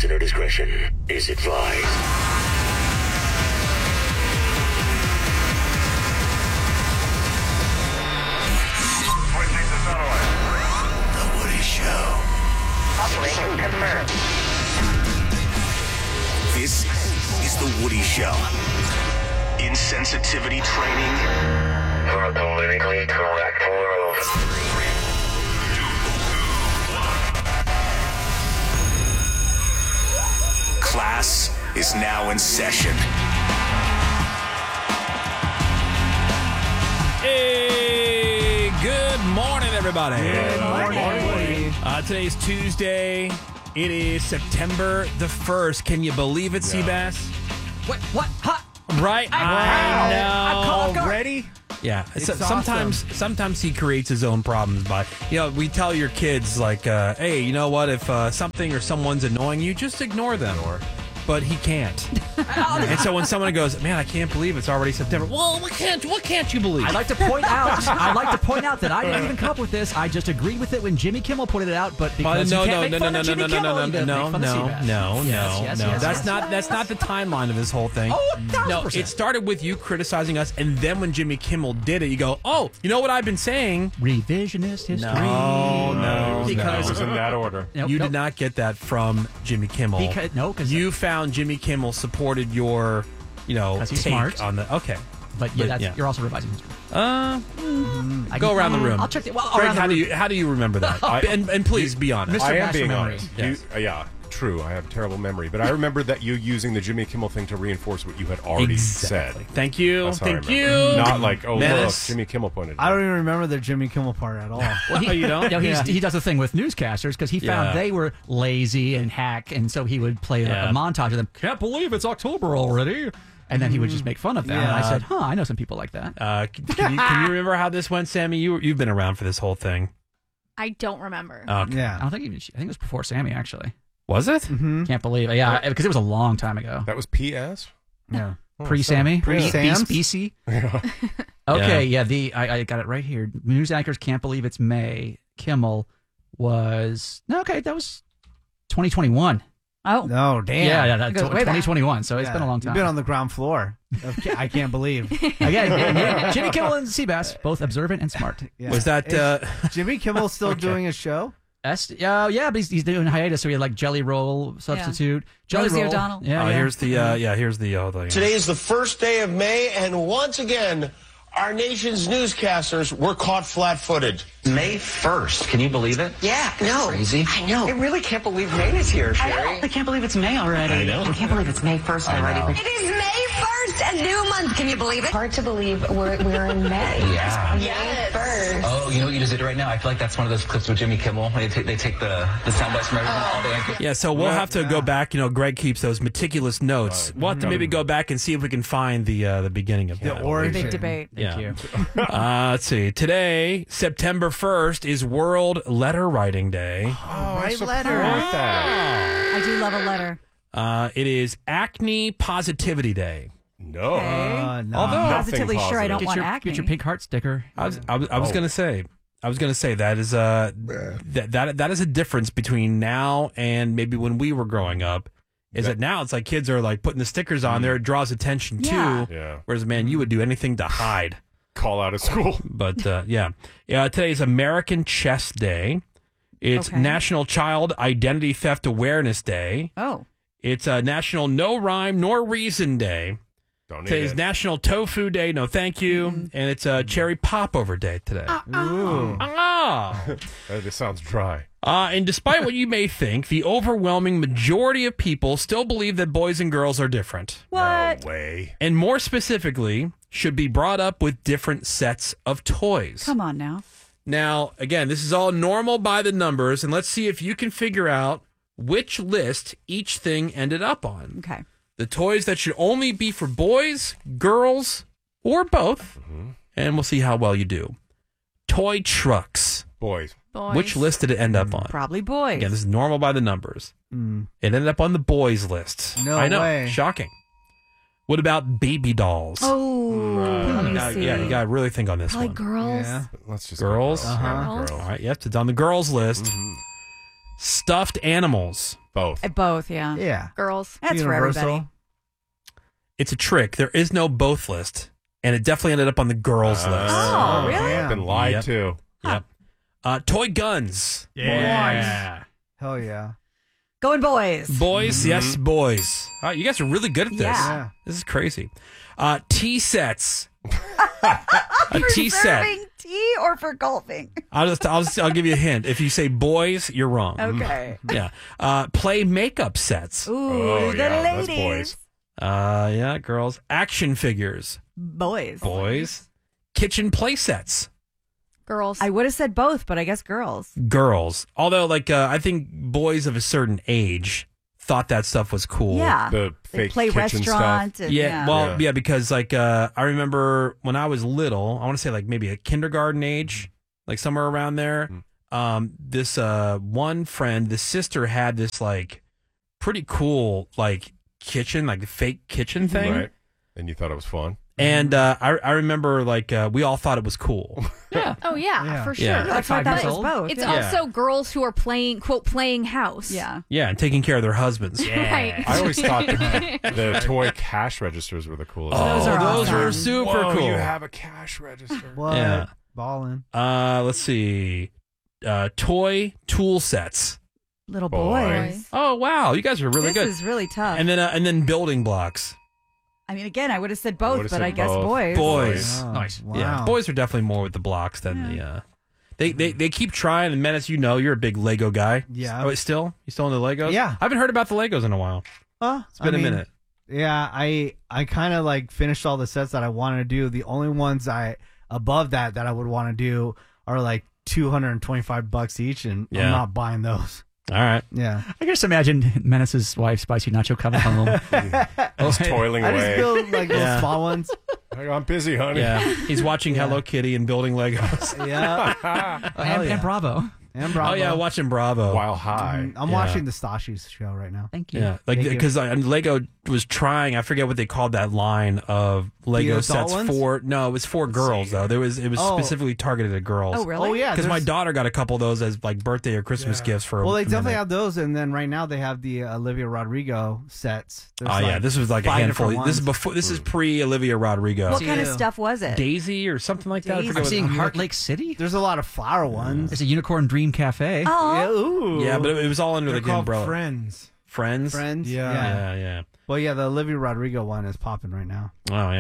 Listener discretion is advised. Switching to satellite. The Woody Show. Operation confirmed. This is The Woody Show. Insensitivity training For a politically correct world. class is now in session. Hey, good morning, everybody. Good morning. Today's Tuesday. It is September the 1st. Can you believe it, Seabass? What? Hot. Right? Wow. I know. I'm caught off guard. Ready? Yeah. It's Sometimes he creates his own problems by, we tell your kids, like, hey, you know what? If something or someone's annoying you, just ignore them. But he can't. And so when someone goes, man, I can't believe it's already September. Well, what can't you believe? I'd like to point out that I didn't even come up with this. I just agreed with it when Jimmy Kimmel put it out, but because you can't make fun of Jimmy Kimmel, you gotta make fun of Seabass. No. Yes, That's not the timeline of this whole thing. Oh, no, 1000%. it started with you criticizing us, and then when Jimmy Kimmel did it, you go, oh, you know what I've been saying? Revisionist history. No. Because it was in that order. Nope, You nope. did not get that from Jimmy Kimmel. Because you found Jimmy Kimmel supported your, 'Cause he's take smart. on the okay. But you're also revising history. Go around the room. I'll check it. Well, Greg, around the room. how do you remember that? and please be honest. Mr. I am Master being Memory. honest. Yes. Yeah, true. I have terrible memory, but I remember that you using the Jimmy Kimmel thing to reinforce what you had already said. Thank you. That's how I Thank remember. you. Not like, oh, Menace. look, Jimmy Kimmel pointed. I don't even remember the Jimmy Kimmel part at all. Well, You don't? He does the thing with newscasters because he found they were lazy and hack, and so he would play a montage of them. Can't believe it's October already. And then he would just make fun of them. And I said, I know some people like that. Can you remember how this went, Sammy? You've been around for this whole thing. I don't remember. Okay. Yeah. I don't think I think it was before Sammy, actually. Was it? Can't believe it. Yeah, because it was a long time ago. That was PS? Yeah. Pre-Sammy? Pre-Sams? BC? Yeah. Okay, I got it right here. News anchors can't believe it's May. Kimmel was... No, okay, that was 2021. Oh. No, damn. Yeah, It goes way back. 2021, so it's been a long time. You've been on the ground floor. I can't believe. Again, Jimmy Kimmel and Seabass, both observant and smart. Yeah. Was that Is Jimmy Kimmel still doing a show? Yeah, but he's doing hiatus, so he had like Jelly Roll substitute. Jelly Rosie Roll. O'Donnell. Yeah, here's the here's the thing. Today is the first day of May, and once again, our nation's newscasters were caught flat-footed. May 1st. Can you believe it? Yeah, no. Crazy. I know. I really can't believe May is here, Sherry. I can't believe it's May already. I know. I can't believe it's May 1st already. It is May 1st, a new month. Can you believe it? Hard to believe we're in May. Yeah. May 1st. Oh, you know what you just did right now? I feel like that's one of those clips with Jimmy Kimmel. They take the sound bites from everything, all the anchors. Yeah, so we'll have to go back. Greg keeps those meticulous notes. We'll have to maybe go back and see if we can find the beginning of The that. origin. Big debate. Thank you. Let's see. Today, September 1st, is World Letter Writing Day. Write letter. I do love a letter. It is Acne Positivity Day. No. Okay. No. Although- Nothing Positively sure I positive. don't want acne. Get your pink heart sticker. I was going to say. I was going to say that is that is a difference between now and maybe when we were growing up. Is that now it's like kids are like putting the stickers on there. It draws attention Yeah. too. Yeah. Whereas, man, you would do anything to hide. Call out of school. But yeah. Today is American Chess Day. It's Okay. National Child Identity Theft Awareness Day. Oh. It's National No Rhyme Nor Reason Day. Don't Today eat is it. National Tofu Day. No, thank you. And it's Cherry Popover Day today. Ooh. This sounds dry. And despite what you may think, the overwhelming majority of people still believe that boys and girls are different. What? No way. And more specifically, should be brought up with different sets of toys. Come on now. Now, again, this is all normal by the numbers, and let's see if you can figure out which list each thing ended up on. Okay. The toys that should only be for boys, girls, or both, and we'll see how well you do. Toy trucks. Boys. Boys. Which list did it end up on? Probably boys. Again, this is normal by the numbers. Mm. It ended up on the boys list. No I know. way. Shocking. What about baby dolls? Oh. Let me Now, see. yeah, you got to really think on this Probably one. girls. Yeah. Let's just Girls? go Uh-huh. Yeah, Girls. All right, yep, it's on the girls list. Stuffed animals. Both. Both, yeah. Yeah. Girls. That's for everybody. It's a trick. There is no both list, and it definitely ended up on the girls list. Oh, really? I've been lied Yep. to. Yep. Toy guns. Yeah. Hell yeah. Going boys. Boys, yes, boys. All right, you guys are really good at this. Yeah. This is crazy. Tea sets. A tea set. Serving tea or for golfing? I'll give you a hint. If you say boys, you're wrong. Okay. Yeah. Play makeup sets. Ooh, the that's ladies. boys. Yeah, girls. Action figures. Boys. Boys. Kitchen play sets. Girls. I would have said both, but I guess girls. Girls. Although, I think boys of a certain age thought that stuff was cool. Yeah. The They fake play kitchen restaurant. stuff. And, Yeah, well, yeah, because I remember when I was little, I want to say maybe a kindergarten age, somewhere around there. This one friend, the sister had this pretty cool kitchen, fake kitchen thing, Right. And you thought it was fun? and I remember we all thought it was cool. Yeah. Oh, yeah, for sure. Yeah. That's why I thought it was both. It's yeah. also girls who are playing, quote, playing house. Yeah. Yeah, and taking care of their husbands. Right. I always thought the toy cash registers were the coolest. Those are those awesome. were super Whoa, cool. You have a cash register. What? Yeah. Ballin'. Let's see. Toy tool sets. Little Boys. boys. Oh wow, you guys are really This good. is really tough. And then building blocks. I mean, again, I would have said I both, would've but said I guess both. boys. Boys. Oh, Nice. Wow. Yeah, boys are definitely more with the blocks than the. They keep trying. And Menace, you're a big Lego guy. Yeah. Oh, you still into Legos? Yeah. I haven't heard about the Legos in a while. It's been a minute. Yeah, I kind of finished all the sets that I wanted to do. The only ones above that I would want to do are $225 each, and Yeah. I'm not buying those. All right. Yeah. I can just imagine Menace's wife, Spicy Nacho, coming home. I was toiling I just away. build those small ones. I'm busy, honey. Yeah, he's watching Hello Kitty and building Legos. Yeah. And Bravo. And Bravo. Oh yeah, watching Bravo. While high. I'm watching the Stashi's show right now. Thank you. Yeah, Thank you. because Lego was trying. I forget what they called that line of Lego adult sets ones? it was for girls though. It was specifically targeted at girls. Oh, really? Oh yeah, Because my there's- daughter got a couple of those as birthday or Christmas gifts for. Well, they a definitely minute. have those, and then right now they have the Olivia Rodrigo sets. There's Oh yeah, this was a 5 handful. different This is ones. before. This is pre Olivia Rodrigo. What kind of stuff was it? Daisy or something like that. I Daisy. forget I'm what- seeing Heart Lake City. There's a lot of flower ones. There's a Unicorn Dream Cafe. Oh, Yeah, ooh. Yeah, but it was all under They're the called umbrella. Friends. Friends. Friends. Yeah. Yeah, yeah. Well, yeah, the Olivia Rodrigo one is popping right now. Oh yeah.